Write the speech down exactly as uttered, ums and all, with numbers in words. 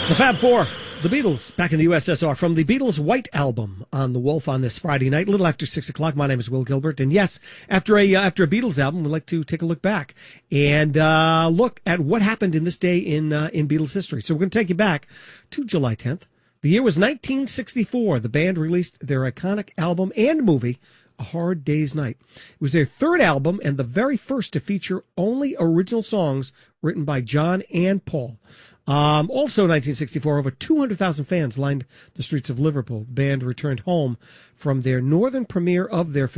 The Fab Four, the Beatles, back in the U S S R from the Beatles' White Album on The Wolf on this Friday night, a little after six o'clock. My name is Will Gilbert, and yes, after a uh, after a Beatles album, we'd like to take a look back and uh, look at what happened in this day in uh, in Beatles history. So we're going to take you back to July tenth. The year was nineteen sixty-four. The band released their iconic album and movie, A Hard Day's Night. It was their third album and the very first to feature only original songs written by John and Paul. Um, also, nineteen sixty-four, over two hundred thousand fans lined the streets of Liverpool. The band returned home from their northern premiere of their film.